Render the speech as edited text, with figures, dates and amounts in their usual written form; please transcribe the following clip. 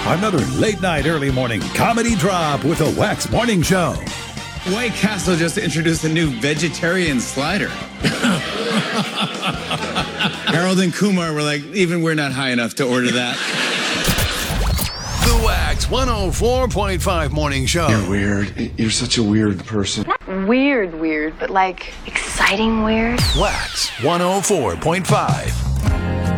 Another late night, early morning comedy drop with the Wax Morning Show. White Castle just introduced a new vegetarian slider. Harold and Kumar were like, even we're not high enough to order that. The Wax 104.5 Morning Show. You're weird. You're such a weird person. Not weird, but like exciting weird. Wax 104.5.